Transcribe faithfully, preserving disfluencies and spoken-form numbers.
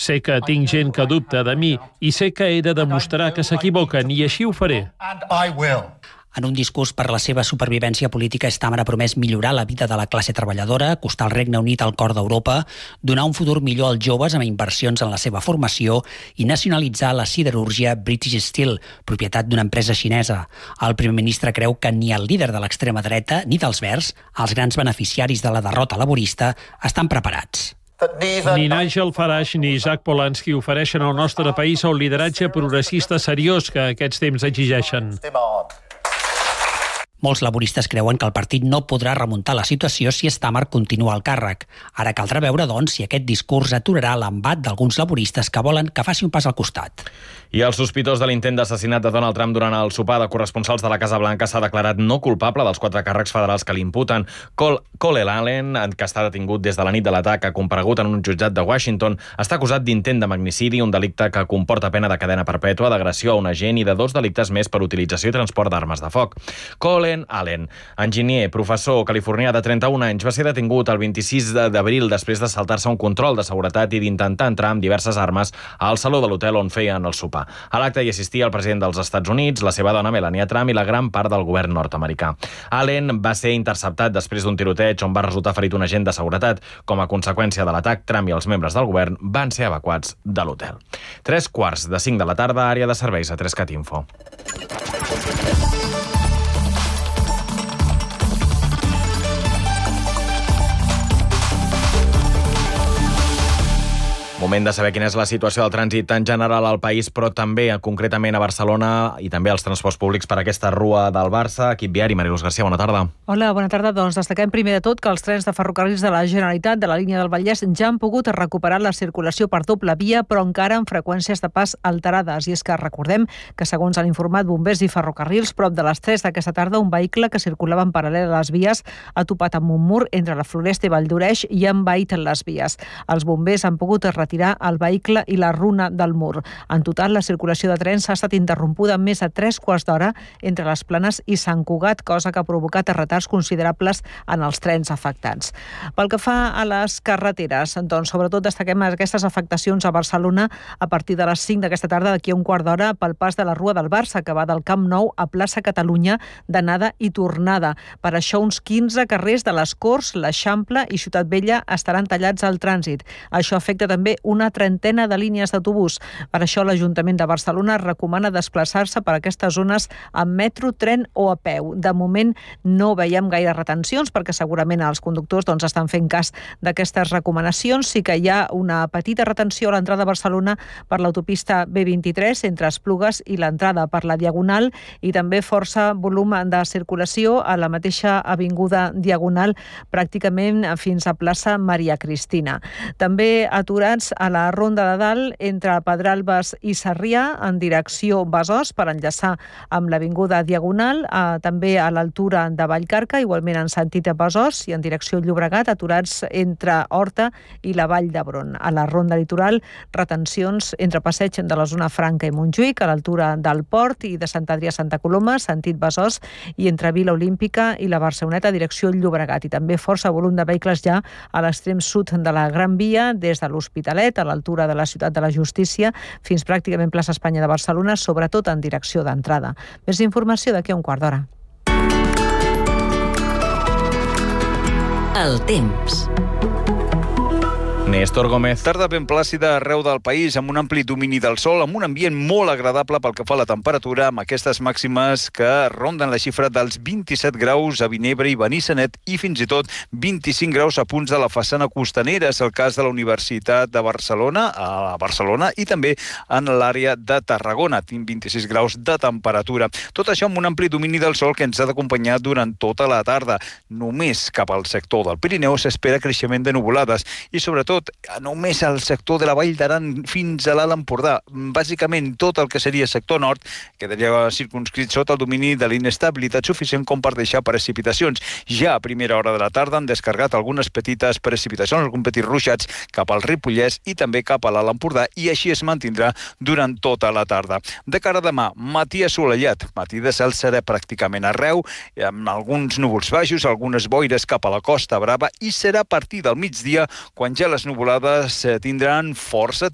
Sé que tinc gent que dubta de mi i sé que he de demostrar que s'equivoquen i així ho faré. En un discurs per la seva supervivència política, Starmer ha promès millorar la vida de la classe treballadora, acostar el Regne Unit al cor d'Europa, donar un futur millor als joves amb inversions en la seva formació i nacionalitzar la siderúrgia British Steel, propietat d'una empresa xinesa. El primer ministre creu que ni el líder de l'extrema dreta ni dels Verds, els grans beneficiaris de la derrota laborista, estan preparats. Ni Nigel Farage ni Jack Polanski ofereixen al nostre país el lideratge progressista seriós que aquests temps exigeixen. Molts laboristes creuen que el partit no podrà remuntar la situació si Starmer continua al càrrec. Ara caldrà veure, doncs, si aquest discurs aturarà l'embat d'alguns laboristes que volen que faci un pas al costat. I el sospitós de l'intent d'assassinat de Donald Trump durant el sopar de corresponsals de la Casa Blanca s'ha declarat no culpable dels quatre càrrecs federals que l'imputen. Col Colin Allen, que està detingut des de la nit de l'atac, ha comparegut en un jutjat de Washington, està acusat d'intent de magnicidi, un delicte que comporta pena de cadena perpètua, d'agressió a un agent i de dos delictes més per utilització i transport d'armes de foc. Colin Allen, enginyer, professor californià de trenta-un anys, va ser detingut el vint-i-sis d'abril després de saltar-se un control de seguretat i d'intentar entrar amb diverses armes al saló de l'hotel on feien el sopar. A l'acte hi assistia el president dels Estats Units, la seva dona Melania Trump i la gran part del govern nord-americà. Allen va ser interceptat després d'un tiroteig on va resultar ferit un agent de seguretat. Com a conseqüència de l'atac, Trump i els membres del govern van ser evacuats de l'hotel. Tres quarts de cinc de la tarda, àrea de serveis a tres cat info. Moment de saber quina és la situació del trànsit en general al país, però també concretament a Barcelona i també als transports públics per aquesta rua del Barça. Equip viari, Mariluz García, bona tarda. Hola, bona tarda. Doncs destaquem primer de tot que els trens de ferrocarrils de la Generalitat de la línia del Vallès ja han pogut recuperar la circulació per doble via, però encara amb freqüències de pas alterades. I és que recordem que, segons han informat bombers i ferrocarrils, prop de les tres d'aquesta tarda, un vehicle que circulava en paral·lel a les vies ha topat amb un mur entre la Floresta i Valldoreix i ha envaït les vies. Els bombers han pogut retirar el vehicle i la runa del mur. En total, la circulació de trens ha estat interrompuda més de tres quarts d'hora entre les Planes i Sant Cugat, cosa que ha provocat retards considerables en els trens afectats. Pel que fa a les carreteres, doncs, sobretot destaquem aquestes afectacions a Barcelona a partir de les cinc d'aquesta tarda, d'aquí a un quart d'hora, pel pas de la Rua del Barça, que va del Camp Nou a Plaça Catalunya d'anada i tornada. Per això, uns quinze carrers de les Corts, l'Eixample i Ciutat Vella estaran tallats al trànsit. Això afecta també una trentena de línies d'autobús. Per això l'Ajuntament de Barcelona recomana desplaçar-se per aquestes zones amb metro, tren o a peu. De moment no veiem gaire retencions perquè segurament els conductors doncs, estan fent cas d'aquestes recomanacions. Sí que hi ha una petita retenció a l'entrada a Barcelona per l'autopista B vint-i-tres entre Esplugues i l'entrada per la Diagonal i també força volum de circulació a la mateixa avinguda Diagonal pràcticament fins a plaça Maria Cristina. També aturats a la Ronda de Dalt entre Pedralbes i Sarrià en direcció Besòs per enllaçar amb l'avinguda Diagonal, eh, també a l'altura de Vallcarca, igualment en sentit a Besòs i en direcció Llobregat, aturats entre Horta i la Vall d'Hebron. A la Ronda Litoral, retencions entre passeig de la zona Franca i Montjuïc, a l'altura del Port i de Sant Adrià a Santa Coloma, sentit Besòs, i entre Vila Olímpica i la Barceloneta, direcció Llobregat. I també força volum de vehicles ja a l'extrem sud de la Gran Via, des de l'Hospitalet, a l'altura de la Ciutat de la Justícia, fins pràcticament plaça Espanya de Barcelona, sobretot en direcció d'entrada. Més informació d'aquí a un quart d'hora. El temps. Néstor Gómez. Tarda ben plàcida arreu del país, amb un ampli domini del sol, amb un ambient molt agradable pel que fa a la temperatura, amb aquestes màximes que ronden la xifra dels vint-i-set graus a Vinebre i Benissanet i fins i tot vint-i-cinc graus a punts de la façana costanera. És el cas de la Universitat de Barcelona, a Barcelona, i també en l'àrea de Tarragona. Tinc vint-i-sis graus de temperatura. Tot això amb un ampli domini del sol que ens ha d'acompanyar durant tota la tarda. Només cap al sector del Pirineu s'espera creixement de nuvolades i, sobretot, només al sector de la Vall d'Aran fins a l'Alt Empordà. Bàsicament tot el que seria sector nord quedaria circumscrit sota el domini de l'inestabilitat suficient com per deixar precipitacions. Ja a primera hora de la tarda han descarregat algunes petites precipitacions, alguns petits ruixats cap al Ripollès i també cap a l'Alt Empordà, i així es mantindrà durant tota la tarda. De cara a demà, matí assolellat, matí de cel serè pràcticament arreu, amb alguns núvols baixos, algunes boires cap a la Costa Brava, i serà a partir del migdia quan ja les nuvolades tindran força